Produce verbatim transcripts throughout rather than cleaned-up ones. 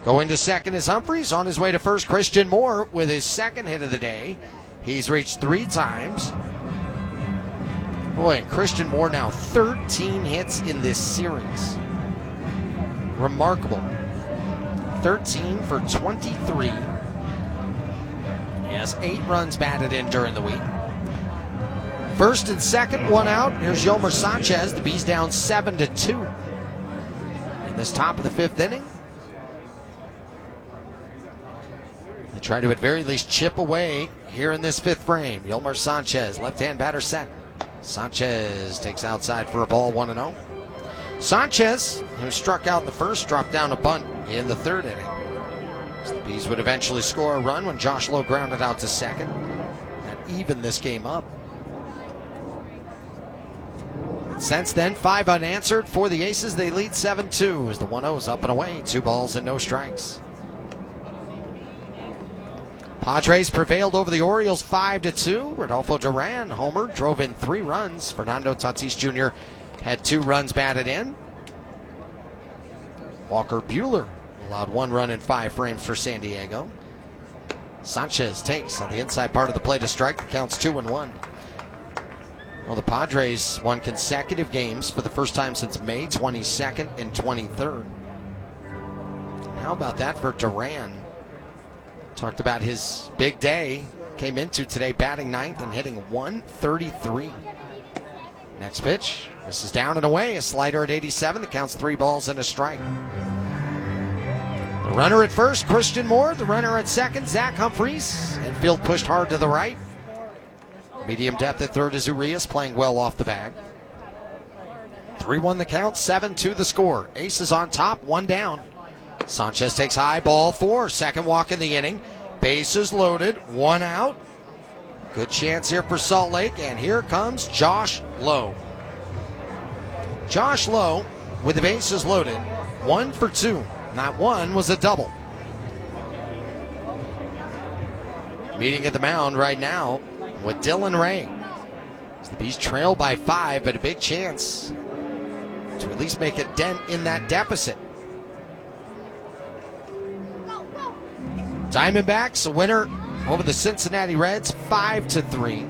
Going to second is Humphries. On his way to first, Christian Moore with his second hit of the day. He's reached three times. Boy, Christian Moore now thirteen hits in this series. Remarkable. thirteen for twenty-three. He has eight runs batted in during the week. First and second, one out. Here's Yolmer Sanchez. The Bees down seven to two. In this top of the fifth inning, they try to at very least chip away here in this fifth frame. Yolmer Sanchez, left-hand batter set. Sanchez takes outside for a ball, one and oh. Sanchez, who struck out in the first, dropped down a bunt in the third inning. So the Bees would eventually score a run when Josh Lowe grounded out to second. That evened this game up. Since then, five unanswered for the Aces. They lead seven two as the one oh's up and away. Two balls and no strikes. Padres prevailed over the Orioles five to two. Rodolfo Duran, homer, drove in three runs. Fernando Tatis Junior had two runs batted in. Walker Buehler allowed one run in five frames for San Diego. Sanchez takes on the inside part of the plate, a strike. The count's two and one. Well, the Padres won consecutive games for the first time since May twenty-second and twenty-third. How about that for Duran? Talked about his big day. Came into today batting ninth and hitting one thirty-three. Next pitch. This is down and away. A slider at eighty-seven. The count's three balls and a strike. The runner at first, Christian Moore. The runner at second, Zach Humphries. Infield pushed hard to the right. Medium depth at third is Urias, playing well off the bag. three one the count, seven two the score. Aces on top, one down. Sanchez takes high, ball four. Second walk in the inning. Bases loaded, one out. Good chance here for Salt Lake, and here comes Josh Lowe. Josh Lowe, with the bases loaded, one for two. That one was a double. Meeting at the mound right now with Dylan Ray. The Bees trail by five, but a big chance to at least make a dent in that deficit. Diamondbacks, a winner over the Cincinnati Reds, five to three.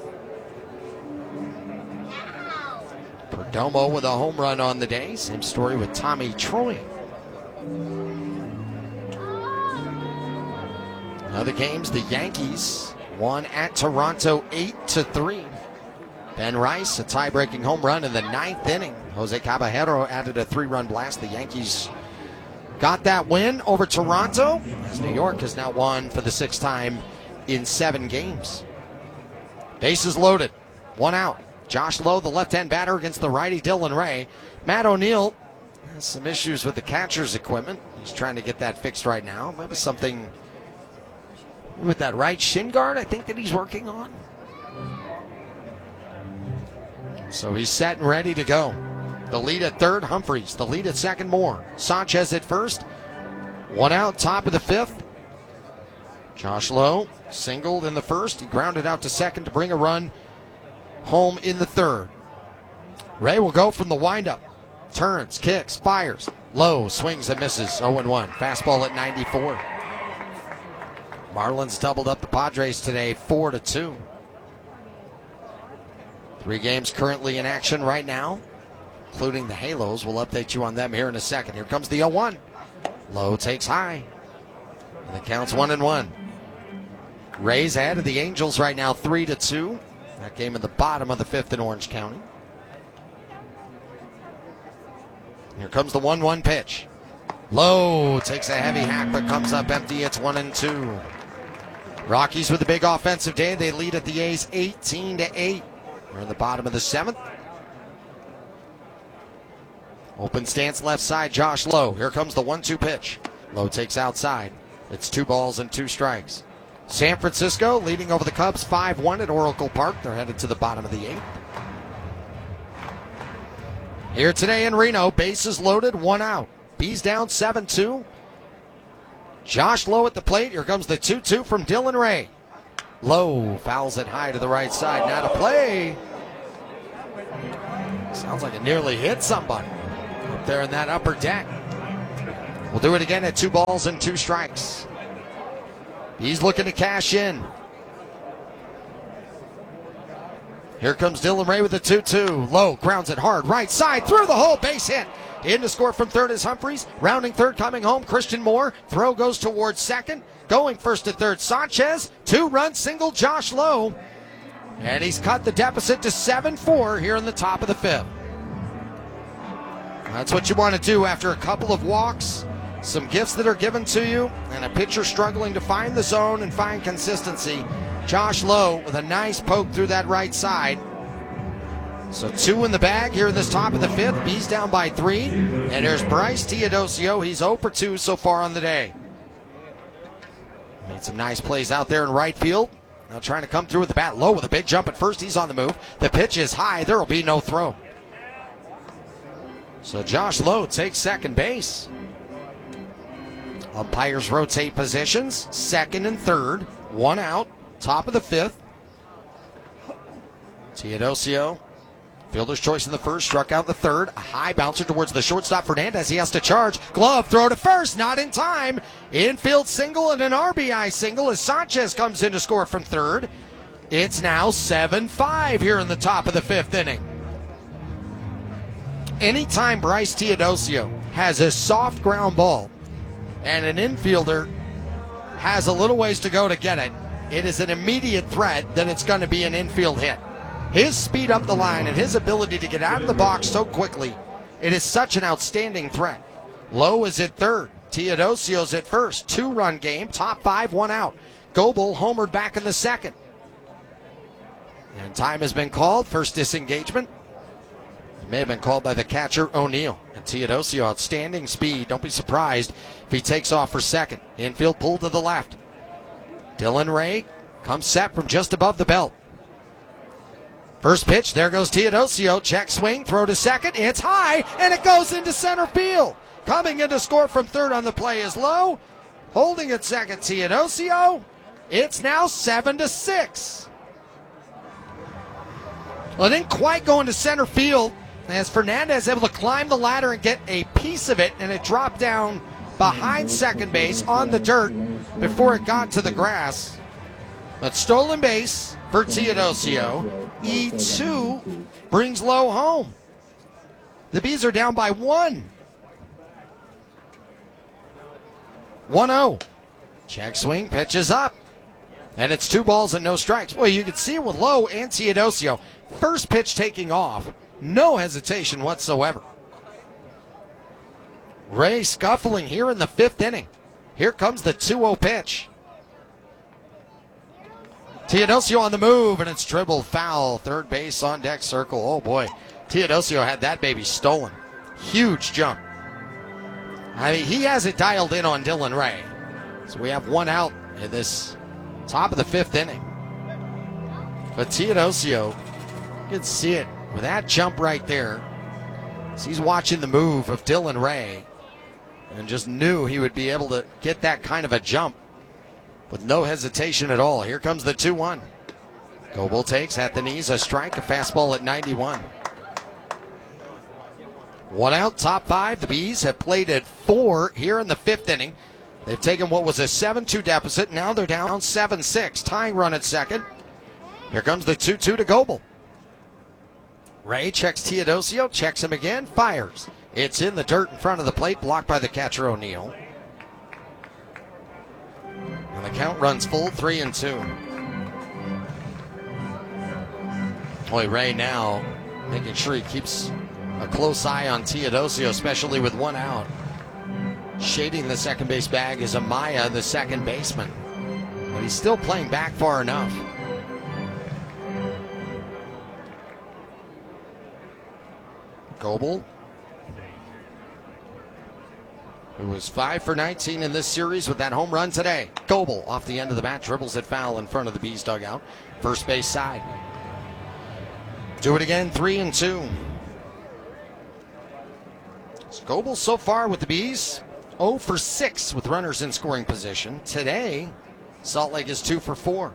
Perdomo with a home run on the day. Same story with Tommy Troy. Other games, the Yankees won at Toronto eight to three. Ben Rice, a tie-breaking home run in the ninth inning. Jose Caballero added a three-run blast. The Yankees got that win over Toronto, as New York has now won for the sixth time in seven games. Bases loaded, one out. Josh Lowe, the left-hand batter, against the righty Dylan Ray. Matt O'Neill has some issues with the catcher's equipment. He's trying to get that fixed right now. Maybe something with that right shin guard, I think, that he's working on. So he's set and ready to go. The lead at third, Humphries. The lead at second, Moore. Sanchez at first. One out, top of the fifth. Josh Lowe singled in the first. He grounded out to second to bring a run home in the third. Ray will go from the windup. Turns, kicks, fires. Lowe swings and misses. oh and one. Fastball at ninety-four. Marlins doubled up the Padres today, four to two. Three games currently in action right now, including the Halos. We'll update you on them here in a second. Here comes the oh one. Lowe takes high. And the count's one and one. Rays ahead of the Angels right now, three to two. That game in the bottom of the fifth in Orange County. Here comes the one one pitch. Lowe takes a heavy hack but comes up empty. It's one and two. Rockies with a big offensive day. They lead at the A's eighteen to eight. We're in the bottom of the seventh. Open stance left side, Josh Lowe. Here comes the one two pitch. Lowe takes outside. It's two balls and two strikes. San Francisco leading over the Cubs five one at Oracle Park. They're headed to the bottom of the eighth. Here today in Reno, bases loaded, one out. Bees down seven two. Josh Lowe at the plate. Here comes the two two from Dylan Ray. Lowe fouls it high to the right side. Now to play. Sounds like it nearly hit somebody up there in that upper deck. We'll do it again at two balls and two strikes. He's looking to cash in. Here comes Dylan Ray with the two two. Low, grounds it hard, right side, through the hole, base hit. In to score from third is Humphreys. Rounding third, coming home, Christian Moore. Throw goes towards second. Going first to third, Sanchez. Two-run single, Josh Lowe. And he's cut the deficit to seven four here in the top of the fifth. That's what you want to do after a couple of walks, some gifts that are given to you, and a pitcher struggling to find the zone and find consistency. Josh Lowe with a nice poke through that right side. So two in the bag here in this top of the fifth. B's down by three. And there's Bryce Teodosio. He's zero for two so far on the day. Made some nice plays out there in right field. Now trying to come through with the bat. Low with a big jump at first. He's on the move. The pitch is high. There will be no throw. So Josh Lowe takes second base. Umpires rotate positions. Second and third. One out. Top of the fifth. Teodosio, fielder's choice in the first, struck out the third. A high bouncer towards the shortstop, Fernandez. He has to charge. Glove throw to first, not in time. Infield single and an R B I single as Sanchez comes in to score from third. It's now seven five here in the top of the fifth inning. Anytime Bryce Teodosio has a soft ground ball and an infielder has a little ways to go to get it, it is an immediate threat that it's going to be an infield hit. His speed up the line and his ability to get out of the box so quickly, it is such an outstanding threat. Lowe is at third. Teodosio's at first. Two-run game. Top five, one out. Goebel homered back in the second. And time has been called. First disengagement. It may have been called by the catcher, O'Neill. And Teodosio, outstanding speed. Don't be surprised if he takes off for second. Infield pull to the left. Dylan Ray comes set from just above the belt. First pitch, there goes Teodosio. Check swing, throw to second. It's high, and it goes into center field. Coming in to score from third on the play is Lowe. Holding at second, Teodosio. It's now seven to six. Well, it didn't quite go into center field as Fernandez able to climb the ladder and get a piece of it, and it dropped down behind second base on the dirt before it got to the grass. But stolen base for Teodosio. E two brings Lowe home. The Bees are down by one. one oh. Check swing, pitches up. And it's two balls and no strikes. Well, you can see it with Lowe and Teodosio. First pitch taking off. No hesitation whatsoever. Ray scuffling here in the fifth inning. Here comes the two oh pitch. Teodosio on the move, and it's dribbled foul. Third base on deck circle. Oh, boy. Teodosio had that baby stolen. Huge jump. I mean, he has it dialed in on Dylan Ray. So we have one out in this top of the fifth inning. But Teodosio, you can see it with that jump right there. As he's watching the move of Dylan Ray and just knew he would be able to get that kind of a jump with no hesitation at all. Here comes the two one. Goebel takes at the knees, a strike, a fastball at ninety-one. One out, top five. The Bees have played at four here in the fifth inning. They've taken what was a seven two deficit. Now they're down seven six. Tying run at second. Here comes the two two to Goebel. Ray checks Teodosio, checks him again, fires. It's in the dirt in front of the plate, blocked by the catcher O'Neill. And the count runs full, three and two. Boy, Ray now making sure he keeps a close eye on Teodosio, especially with one out. Shading the second base bag is Amaya, the second baseman. But he's still playing back far enough. Goebel, who was five for nineteen in this series with that home run today. Goebel off the end of the bat, dribbles it foul in front of the Bees dugout. First base side. Do it again, three and two. Goebel so far with the Bees, oh for six with runners in scoring position. Today, Salt Lake is two for four.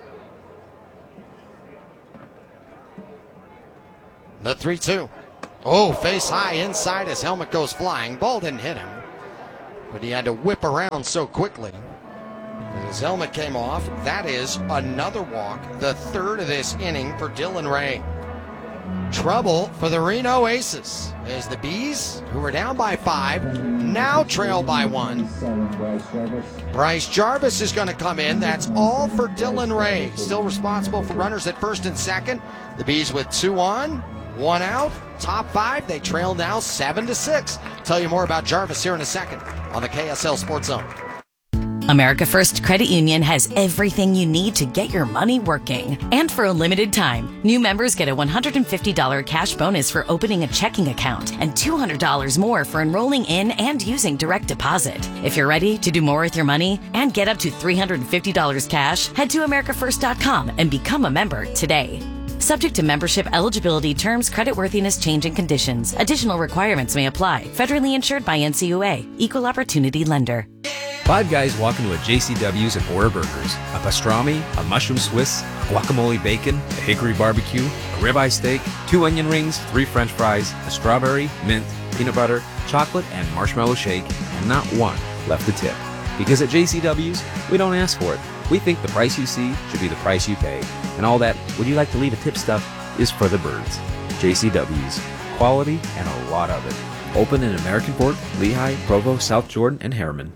The three two. Oh, face high inside, his helmet goes flying. Ball didn't hit him. but he had to whip around so quickly. His helmet came off. That is another walk, the third of this inning for Dylan Ray. Trouble for the Reno Aces as the Bees, who were down by five, now trail by one. Bryce Jarvis is going to come in. That's all for Dylan Ray. Still responsible for runners at first and second. The Bees with two on, one out. Top five, they trail now seven to six. Tell you more about Jarvis here in a second on the K S L Sports Zone. America First Credit Union has everything you need to get your money working. And for a limited time, new members get a one hundred fifty dollars cash bonus for opening a checking account and two hundred dollars more for enrolling in and using direct deposit. If you're ready to do more with your money and get up to three hundred fifty dollars cash, head to america first dot com and become a member today. Subject to membership eligibility terms, creditworthiness, change, and conditions. Additional requirements may apply. Federally insured by N C U A. Equal Opportunity Lender. Five guys walk into a J C W's and order burgers. A pastrami, a mushroom Swiss, guacamole bacon, a hickory barbecue, a ribeye steak, two onion rings, three french fries, a strawberry, mint, peanut butter, chocolate, and marshmallow shake, and not one left to tip. Because at J C W's, we don't ask for it. We think the price you see should be the price you pay. And all that, would you like to leave a tip stuff, is for the birds. J C W's. Quality and a lot of it. Open in American Fork, Lehigh, Provo, South Jordan, and Harriman.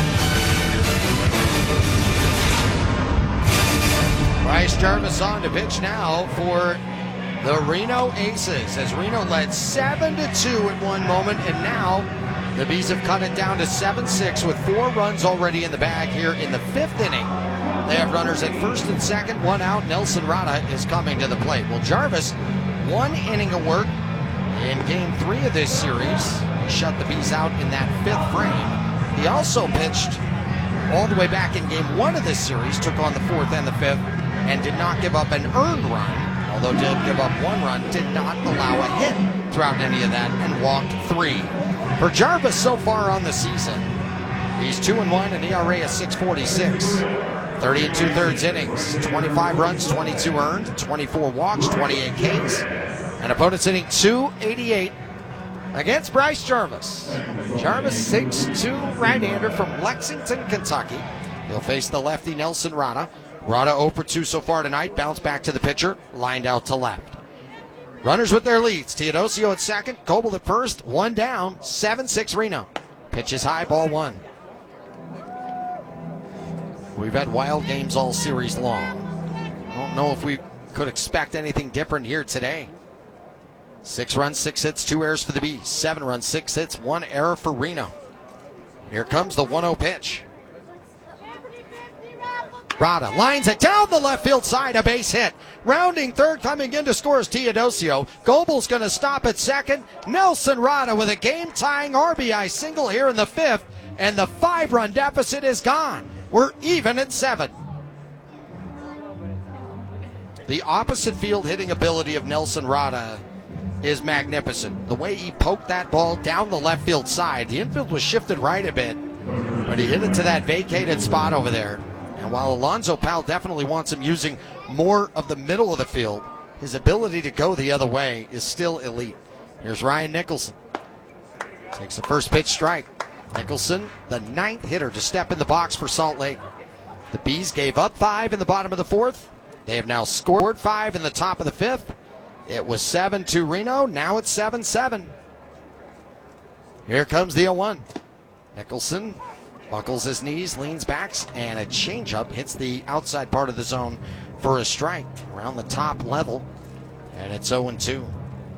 Bryce Jarvis on to pitch now for the Reno Aces as Reno led seven to two at one moment, and now the Bees have cut it down to seven six with four runs already in the bag here in the fifth inning. They have runners at first and second, one out. Nelson Rada is coming to the plate. Well, Jarvis, one inning of work in game three of this series. He shut the Bees out in that fifth frame. He also pitched all the way back in game one of this series, took on the fourth and the fifth, and did not give up an earned run, although did give up one run, did not allow a hit throughout any of that, and walked three. For Jarvis so far on the season, he's two and one, and E R A is six forty-six. thirty and two-thirds innings, twenty-five runs, twenty-two earned, twenty-four walks, twenty-eight Ks, and opponents hitting two eighty-eight against Bryce Jarvis. Jarvis, six two right-hander from Lexington, Kentucky. He'll face the lefty Nelson Rada. Rada oh for two so far tonight. Bounce back to the pitcher. Lined out to left. Runners with their leads. Teodosio at second. Coble at first. One down. seven six Reno. Pitch is high. Ball one. We've had wild games all series long. I don't know if we could expect anything different here today. Six runs, six hits, two errors for the Bees. Seven runs, six hits, one error for Reno. Here comes the one oh pitch. Rada lines it down the left field side, a base hit. Rounding third, coming in to score is Teodosio. Gobel's going to stop at second. Nelson Rada with a game-tying R B I single here in the fifth, and the five-run deficit is gone. We're even at seven. The opposite field hitting ability of Nelson Rada is magnificent. The way he poked that ball down the left field side, the infield was shifted right a bit, but he hit it to that vacated spot over there. And while Alonzo Powell definitely wants him using more of the middle of the field, his ability to go the other way is still elite. Here's Ryan Nicholson. Takes the first pitch strike. Nicholson, the ninth hitter to step in the box for Salt Lake. The Bees gave up five in the bottom of the fourth. They have now scored five in the top of the fifth. It was seven two Reno. Now it's seven seven. Here comes the oh one. Nicholson buckles his knees, leans back, and a changeup hits the outside part of the zone for a strike around the top level. And it's oh two.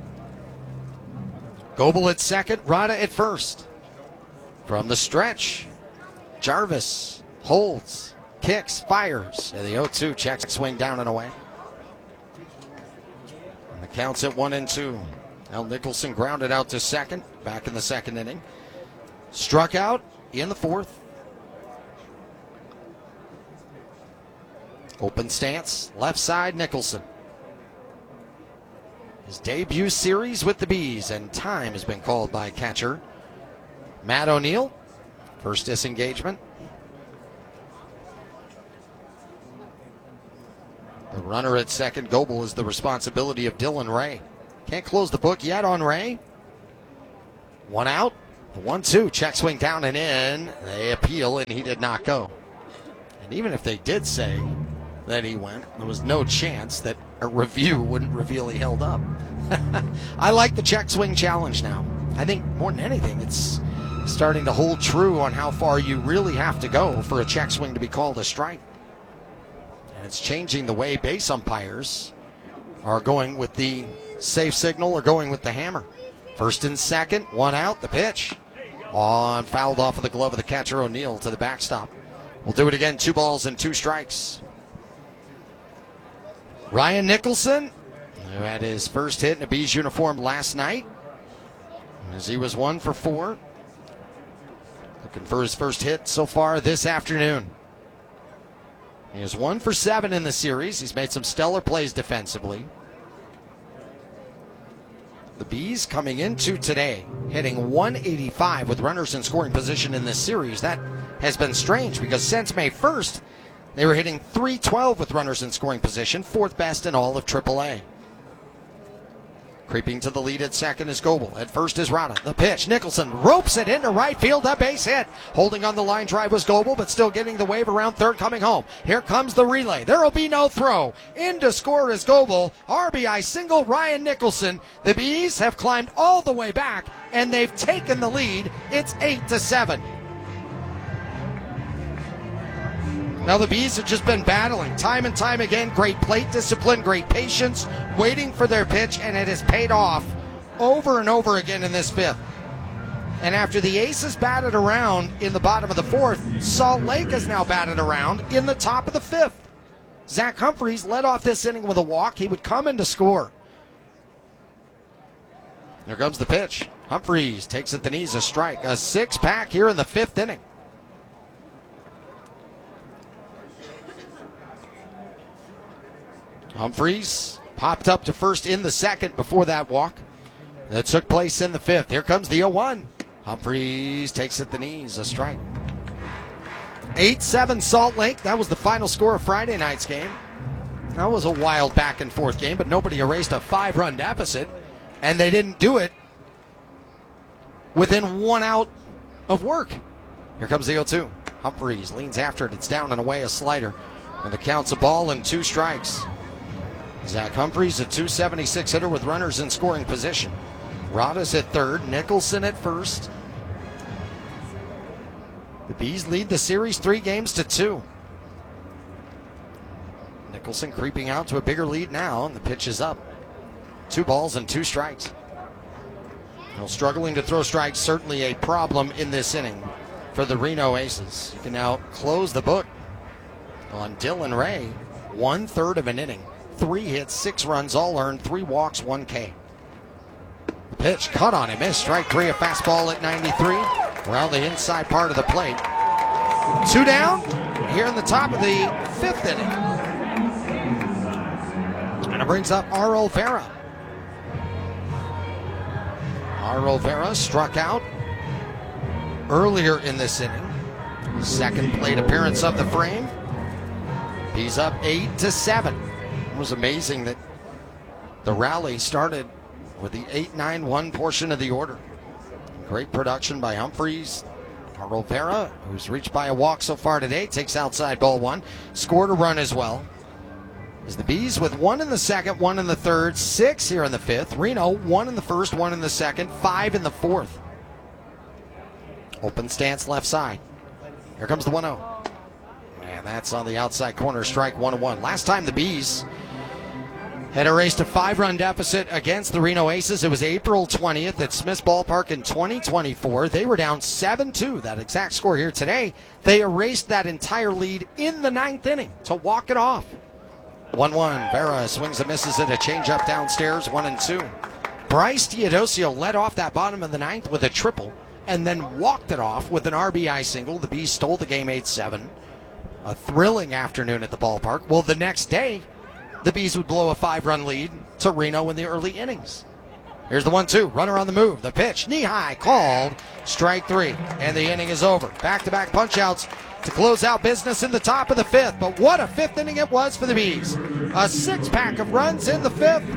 Gobel at second, Rada at first. From the stretch, Jarvis holds, kicks, fires. And the oh two checks swing down and away. And the count's at one and two. Now Nicholson grounded out to second, back in the second inning. Struck out in the fourth. Open stance, left side, Nicholson. His debut series with the Bees, and time has been called by catcher Matt O'Neill. First disengagement. The runner at second, Gobel, is the responsibility of Dylan Ray. Can't close the book yet on Ray. One out. The one two, check swing down and in. They appeal, and he did not go. And even if they did say that he went, there was no chance that a review wouldn't reveal he held up. I like the check swing challenge now. I think more than anything, it's starting to hold true on how far you really have to go for a check swing to be called a strike. And it's changing the way base umpires are going with the safe signal or going with the hammer. First and second, one out, the pitch. On, fouled off of the glove of the catcher, O'Neill, to the backstop. We'll do it again, two balls and two strikes. Ryan Nicholson, who had his first hit in a Bees uniform last night, as he was one for four. Looking for his first hit so far this afternoon. He is one for seven in the series. He's made some stellar plays defensively. The Bees coming into today hitting one eighty-five with runners in scoring position in this series. That has been strange because since May first, they were hitting three twelve with runners in scoring position, fourth best in all of triple A. Creeping to the lead at second is Goebel. At first is Rada. The pitch. Nicholson ropes it into right field. A base hit. Holding on the line drive was Goebel, but still getting the wave around third coming home. Here comes the relay. There will be no throw. In to score is Goebel. R B I single Ryan Nicholson. The Bees have climbed all the way back, and they've taken the lead. It's eight to seven. Now the Bees have just been battling time and time again. Great plate discipline, great patience, waiting for their pitch, and it has paid off over and over again in this fifth. And after the Aces batted around in the bottom of the fourth, Salt Lake has now batted around in the top of the fifth. Zach Humphreys led off this inning with a walk. He would come in to score. There comes the pitch. Humphreys takes at the knees, a strike. A six-pack here in the fifth inning. Humphreys popped up to first in the second before that walk. That took place in the fifth. Here comes the oh one. Humphreys takes at the knees, a strike. eight seven Salt Lake. That was the final score of Friday night's game. That was a wild back and forth game, but nobody erased a five-run deficit, and they didn't do it within one out of work. Here comes the oh two. Humphreys leans after it. It's down and away, a slider. And the count's a ball and two strikes. Zach Humphreys, a two seventy-six hitter with runners in scoring position. Rada's at third, Nicholson at first. The Bees lead the series three games to two. Nicholson creeping out to a bigger lead now, and the pitch is up. Two balls and two strikes. Well, struggling to throw strikes, certainly a problem in this inning for the Reno Aces. You can now close the book on Dylan Ray. One third of an inning. Three hits, six runs, all earned, three walks, one K. The pitch cut on him, missed. Strike three, a fastball at ninety-three. Around the inside part of the plate. Two down here in the top of the fifth inning. And it brings up R. Olvera. R. Olvera struck out earlier in this inning. Second plate appearance of the frame. He's up eight to seven. It was amazing that the rally started with the eight nine one portion of the order. Great production by Humphreys. Olvera, who's reached by a walk so far today, takes outside ball one. Scored a run as well. As the Bees with one in the second, one in the third, six here in the fifth. Reno, one in the first, one in the second, five in the fourth. Open stance left side. Here comes the one oh. And that's on the outside corner, strike one and one. Last time the Bees had erased a five-run deficit against the Reno Aces, it was April twentieth at Smith's Ballpark in twenty twenty-four. They were down seven two. That exact score here today. They erased that entire lead in the ninth inning to walk it off. one one. Vera swings and misses it. A changeup downstairs, one and two. Bryce Teodosio led off that bottom of the ninth with a triple and then walked it off with an R B I single. The Bees stole the game eight seven. A thrilling afternoon at the ballpark. Well, the next day, the Bees would blow a five-run lead to Reno in the early innings. Here's the one two. Runner on the move. The pitch. Knee high. Called. Strike three. And the inning is over. Back-to-back punch-outs to close out business in the top of the fifth. But what a fifth inning it was for the Bees. A six-pack of runs in the fifth.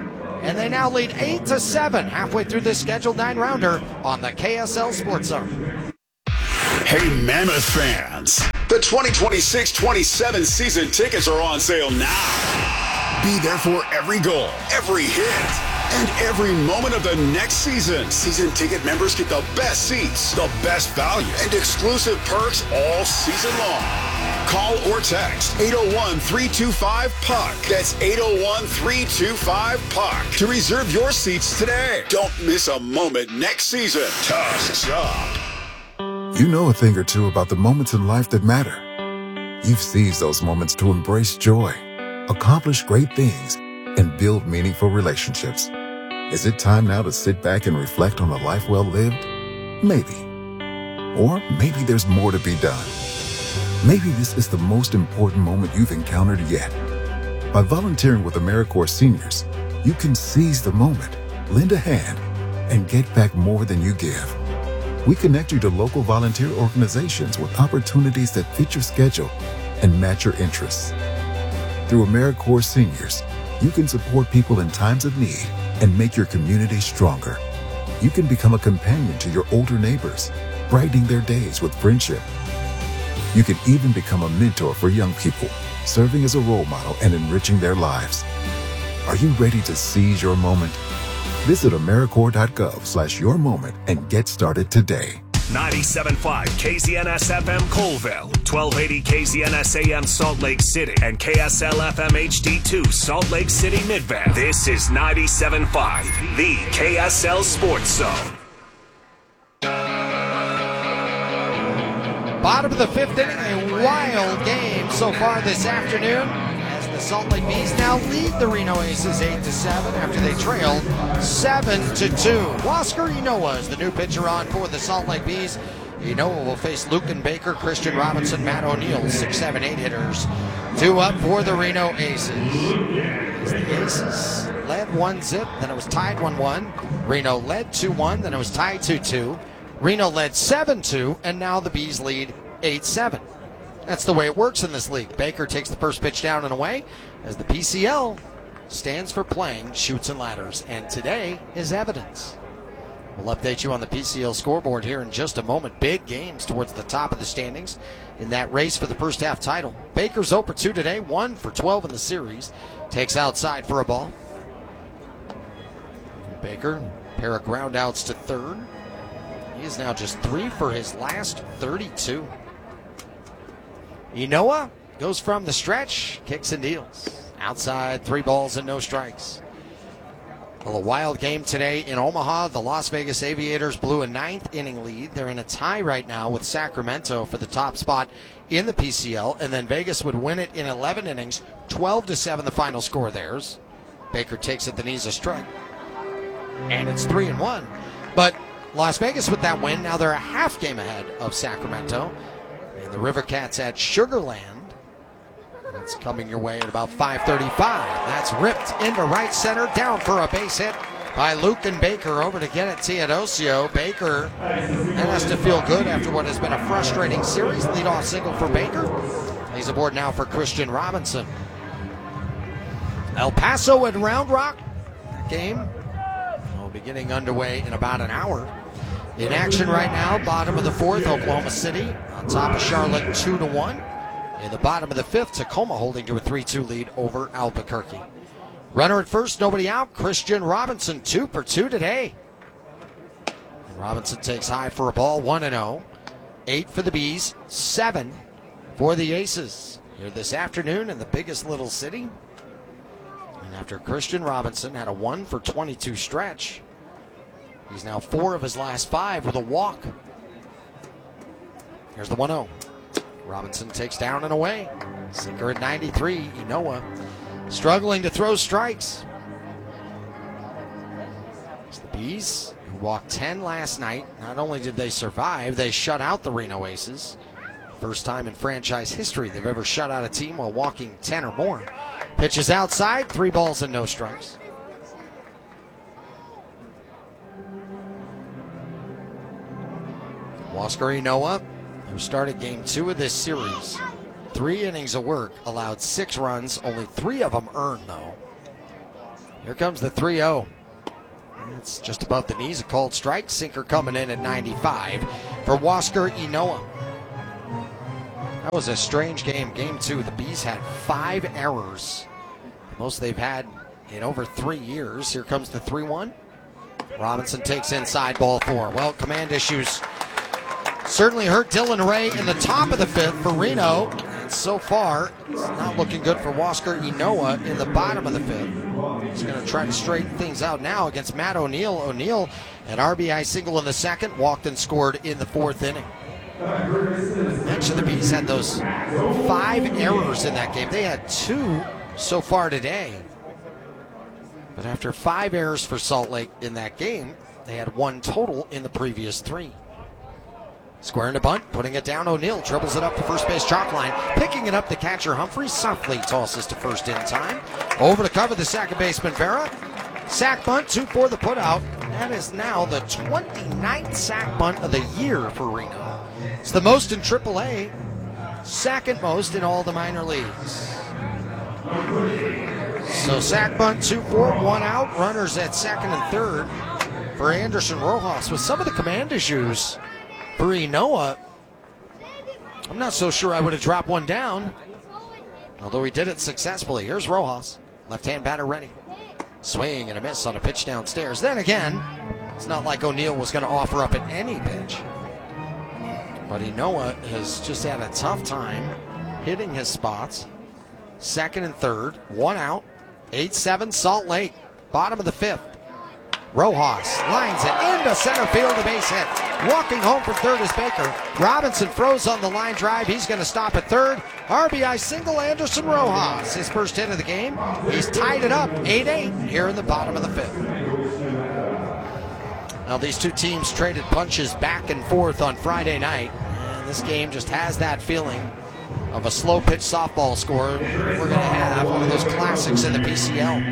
and they now lead eight to seven halfway through this scheduled nine-rounder on the K S L Sports Zone. Hey, Mammoth fans, the twenty twenty-six twenty-seven season tickets are on sale now. Be there for every goal, every hit, and every moment of the next season. Season ticket members get the best seats, the best value, and exclusive perks all season long. Call or text eight oh one, three two five, P U C K. That's eight oh one, three two five, P U C K to reserve your seats today. Don't miss a moment next season. Tusks up. You know a thing or two about the moments in life that matter. You've seized those moments to embrace joy, accomplish great things, and build meaningful relationships. Is it time now to sit back and reflect on a life well lived? Maybe. Or maybe there's more to be done. Maybe this is the most important moment you've encountered yet. By volunteering with AmeriCorps Seniors, you can seize the moment, lend a hand, and get back more than you give. We connect you to local volunteer organizations with opportunities that fit your schedule and match your interests. Through AmeriCorps Seniors, you can support people in times of need and make your community stronger. You can become a companion to your older neighbors, brightening their days with friendship. You can even become a mentor for young people, serving as a role model and enriching their lives. Are you ready to seize your moment? Visit AmeriCorps.gov slash your moment and get started today. ninety-seven point five K Z N S F M Colville, twelve eighty K Z N S A M Salt Lake City, and K S L F M H D two Salt Lake City Midvale. This is ninety-seven point five, the K S L Sports Zone. Bottom of the fifth inning, a wild game so far this afternoon, as the Salt Lake Bees now lead the Reno Aces eight to seven after they trailed seven to two. Huascar Ynoa is the new pitcher on for the Salt Lake Bees. Ynoa will face Lucan Baker, Christian Robinson, Matt O'Neill, six, seven, eight hitters. Two up for the Reno Aces. As the Aces led one zip, then it was tied one one. Reno led two one, then it was tied two two. Reno led seven two, and now the Bees lead eight seven. That's the way it works in this league. Baker takes the first pitch down and away as the P C L stands for playing Chutes and Ladders, and today is evidence. We'll update you on the P C L scoreboard here in just a moment. Big games towards the top of the standings in that race for the first half title. Baker's zero for two today, one for twelve in the series. Takes outside for a ball. Baker, pair of ground outs to third. He is now just three for his last thirty-two. Ynoa goes from the stretch, kicks and deals. Outside, three balls and no strikes. Well, a wild game today in Omaha. The Las Vegas Aviators blew a ninth inning lead. They're in a tie right now with Sacramento for the top spot in the P C L. And then Vegas would win it in eleven innings, twelve to seven the final score theirs. Baker takes it, the knees a strike. And it's three and one. But Las Vegas with that win, now they're a half game ahead of Sacramento. And the River Cats at Sugar Land. That's coming your way at about five thirty-five. That's ripped into right center, down for a base hit by Lucan Baker. Over to get it, Teodosio. Baker has to feel good after what has been a frustrating series. Leadoff single for Baker. He's aboard now for Christian Robinson. El Paso and Round Rock. Game will be getting underway in about an hour. In action right now, bottom of the fourth, Oklahoma City on top of Charlotte two to one. In the bottom of the fifth, Tacoma holding to a three two lead over Albuquerque. Runner at first, nobody out. Christian Robinson, two for two today. And Robinson takes high for a ball, one and oh. Eight for the Bees, seven for the Aces. Here this afternoon in the biggest little city. And after Christian Robinson had a one for twenty-two stretch, he's now four of his last five with a walk. Here's the one oh. Robinson takes down and away. Sinker at ninety-three. Ynoa struggling to throw strikes. It's the Bees, who walked ten last night. Not only did they survive, they shut out the Reno Aces. First time in franchise history they've ever shut out a team while walking ten or more. Pitches outside, three balls and no strikes. Huascar Ynoa, who started game two of this series. Three innings of work, allowed six runs, only three of them earned though. Here comes the three oh. It's just above the knees. A called strike. Sinker coming in at ninety-five for Huascar Ynoa. That was a strange game. Game two, the Bees had five errors. The most they've had in over three years. Here comes the three one. Robinson takes inside, ball four. Well, command issues certainly hurt Dylan Ray in the top of the fifth for Reno. And so far, it's not looking good for Huascar Ynoa in the bottom of the fifth. He's going to try to straighten things out now against Matt O'Neill. O'Neill, an R B I single in the second, walked and scored in the fourth inning. Mentioned the Bees had those five errors in that game. They had two so far today. But after five errors for Salt Lake in that game, they had one total in the previous three. Squaring a bunt, putting it down. O'Neill dribbles it up the first base chalk line. Picking it up, the catcher Humphrey softly tosses to first in time. Over to cover the second baseman Vera. Sack bunt, two for the putout. That is now the twenty-ninth sack bunt of the year for Reno. It's the most in triple A, second most in all the minor leagues. So sack bunt, two for, one out. Runners at second and third for Anderson Rojas. With some of the command issues for Ynoa, I'm not so sure I would have dropped one down, although he did it successfully. Here's Rojas, left-hand batter ready. Swing and a miss on a pitch downstairs. Then again, it's not like O'Neill was going to offer up at any pitch. But Ynoa has just had a tough time hitting his spots. Second and third, one out. eight seven Salt Lake, bottom of the fifth. Rojas lines it into center field, a base hit. Walking home from third is Baker. Robinson froze on the line drive. He's going to stop at third. R B I single, Anderson Rojas. His first hit of the game. He's tied it up eight eight here in the bottom of the fifth. Now these two teams traded punches back and forth on Friday night. And this game just has that feeling of a slow pitch softball score. We're going to have one of those classics in the P C L.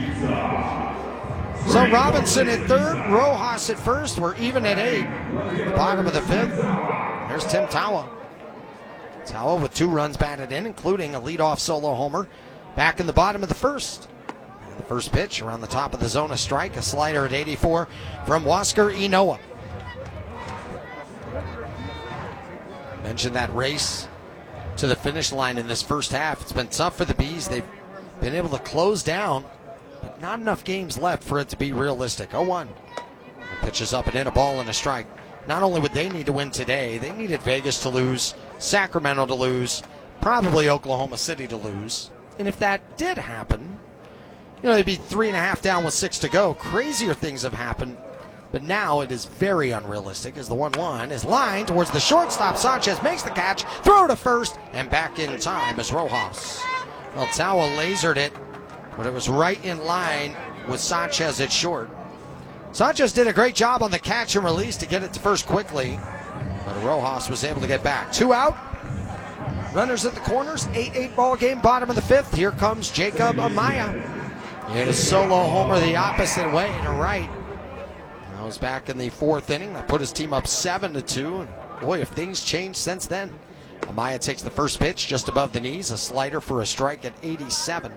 So Robinson at third, Rojas at first. We're even at eight. Bottom of the fifth. There's Tim Tawa. Tawa with two runs batted in, including a leadoff solo homer. Back in the bottom of the first. And the first pitch around the top of the zone, a strike, a slider at eighty-four from Huascar Ynoa. Mentioned that race to the finish line in this first half. It's been tough for the Bees. They've been able to close down, but not enough games left for it to be realistic. oh one. Pitches up and in, a ball and a strike. Not only would they need to win today, they needed Vegas to lose, Sacramento to lose, probably Oklahoma City to lose. And if that did happen, you know, they'd be three and a half down with six to go. Crazier things have happened, but now it is very unrealistic as the one one is lined towards the shortstop. Sanchez makes the catch, throw to first, and back in time is Rojas. Well, Tawa lasered it, but it was right in line with Sanchez at short. Sanchez did a great job on the catch and release to get it to first quickly, but Rojas was able to get back. Two out. Runners at the corners. eight eight ball game, bottom of the fifth. Here comes Jacob Amaya. He hit a solo homer the opposite way to right. That was back in the fourth inning. That put his team up seven to two. And boy, if things changed since then. Amaya takes the first pitch just above the knees. A slider for a strike at eighty-seven.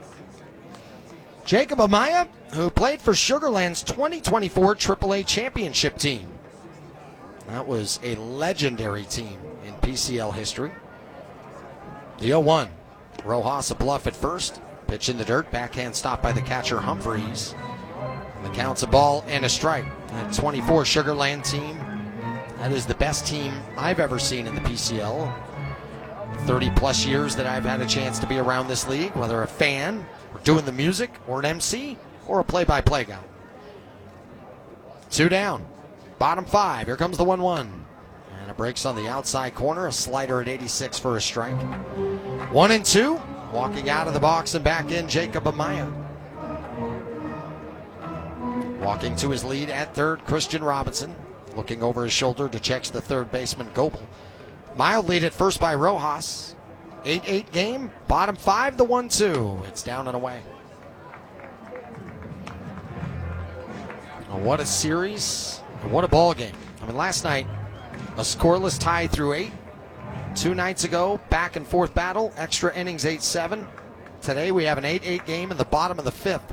Jacob Amaya, who played for Sugar Land's twenty twenty-four triple A championship team. That was a legendary team in P C L history. The oh one. Rojas a bluff at first. Pitch in the dirt. Backhand stop by the catcher Humphreys. And the count's a ball and a strike. That twenty-four Sugar Land team, that is the best team I've ever seen in the P C L. thirty plus years that I've had a chance to be around this league, whether a fan, or doing the music, or an M C, or a play-by-play guy. Two down. Bottom five. Here comes the one one. And it breaks on the outside corner. A slider at eighty-six for a strike. One and two. Walking out of the box and back in, Jacob Amaya. Walking to his lead at third, Christian Robinson. Looking over his shoulder to check the third baseman, Goebel. Mild lead at first by Rojas. eight eight game. Bottom five, the one two. It's down and away. Oh, what a series. What a ball game. I mean, last night, a scoreless tie through eight. Two nights ago, back and forth battle, extra innings eight seven. Today we have an eight eight game in the bottom of the fifth.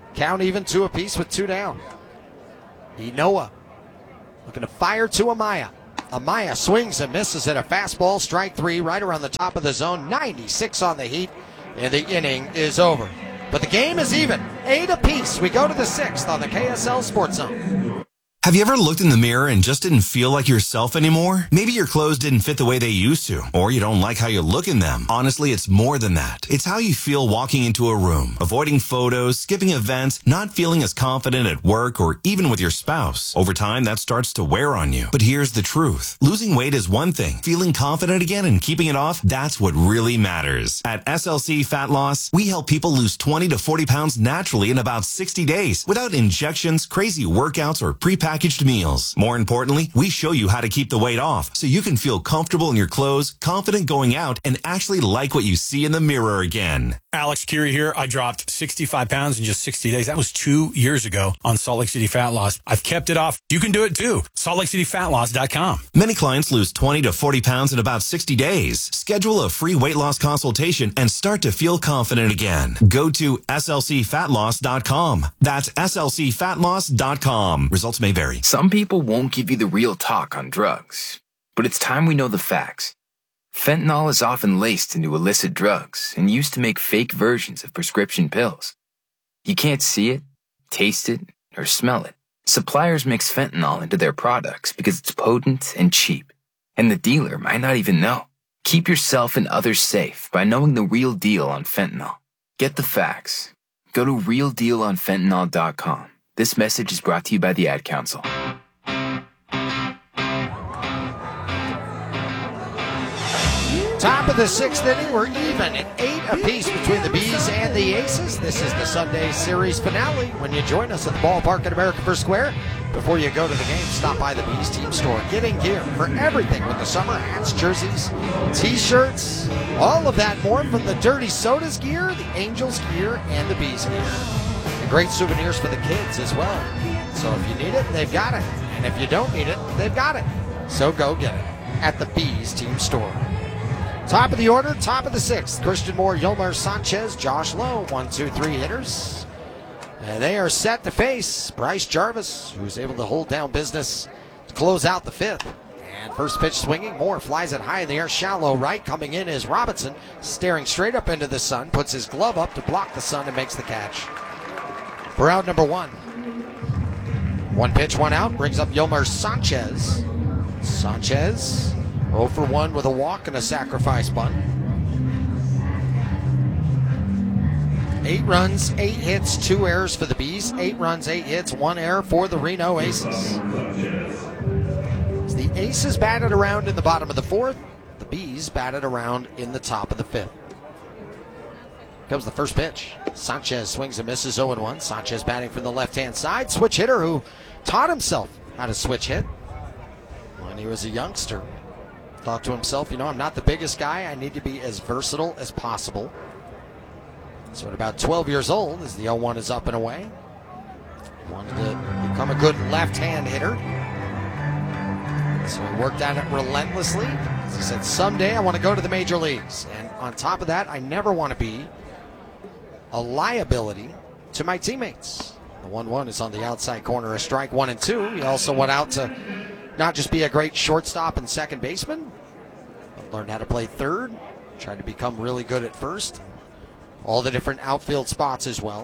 Count even two apiece with two down. Enoa looking to fire to Amaya. Amaya swings and misses at a fastball, strike three, right around the top of the zone. ninety-six on the Heat, and the inning is over. But the game is even, eight apiece. We go to the sixth on the K S L Sports Zone. Have you ever looked in the mirror and just didn't feel like yourself anymore? Maybe your clothes didn't fit the way they used to, or you don't like how you look in them. Honestly, it's more than that. It's how you feel walking into a room, avoiding photos, skipping events, not feeling as confident at work or even with your spouse. Over time, that starts to wear on you. But here's the truth. Losing weight is one thing. Feeling confident again and keeping it off, that's what really matters. At S L C Fat Loss, we help people lose twenty to forty pounds naturally in about sixty days without injections, crazy workouts, or pre-packaged packaged meals. More importantly, we show you how to keep the weight off so you can feel comfortable in your clothes, confident going out, and actually like what you see in the mirror again. Alex Curie here. I dropped sixty-five pounds in just sixty days. That was two years ago on Salt Lake City Fat Loss. I've kept it off. You can do it too. Salt Lake City Fat Loss dot com. Many clients lose twenty to forty pounds in about sixty days. Schedule a free weight loss consultation and start to feel confident again. Go to S L C Fat Loss dot com. That's S L C Fat Loss dot com. Results may vary. Some people won't give you the real talk on drugs, but it's time we know the facts. Fentanyl is often laced into illicit drugs and used to make fake versions of prescription pills. You can't see it, taste it, or smell it. Suppliers mix fentanyl into their products because it's potent and cheap, and the dealer might not even know. Keep yourself and others safe by knowing the real deal on fentanyl. Get the facts. Go to real deal on fentanyl dot com. This message is brought to you by the Ad Council. Top of the sixth inning, we're even at eight apiece between the Bees and the Aces. This is the Sunday Series finale. When you join us at the ballpark at America First Square, before you go to the game, stop by the Bees team store. Get in gear for everything with the summer hats, jerseys, T-shirts, all of that more from the Dirty Sodas gear, the Angels gear, and the Bees gear. And great souvenirs for the kids as well. So if you need it, they've got it. And if you don't need it, they've got it. So go get it at the Bees team store. Top of the order, top of the sixth. Christian Moore, Yolmer Sanchez, Josh Lowe, one, two, three hitters. And they are set to face Bryce Jarvis, who's able to hold down business to close out the fifth. And first pitch swinging, Moore flies it high in the air, shallow right. Coming in is Robinson, staring straight up into the sun, puts his glove up to block the sun and makes the catch. For out number one. One pitch, one out, brings up Yolmer Sanchez. Sanchez oh for one with a walk and a sacrifice bunt. Eight runs, eight hits, two errors for the Bees. Eight runs, eight hits, one error for the Reno Aces. As the Aces batted around in the bottom of the fourth, the Bees batted around in the top of the fifth. Comes the first pitch. Sanchez swings and misses oh and one. Sanchez batting from the left-hand side. Switch hitter who taught himself how to switch hit when he was a youngster. Thought to himself, you know, I'm not the biggest guy. I need to be as versatile as possible. So at about twelve years old, as the oh one is up and away, wanted to become a good left-hand hitter. So he worked at it relentlessly. As he said, someday I want to go to the major leagues. And on top of that, I never want to be a liability to my teammates. The one one is on the outside corner, a strike one and two. He also went out to not just be a great shortstop and second baseman, but learned how to play third, tried to become really good at first. All the different outfield spots as well.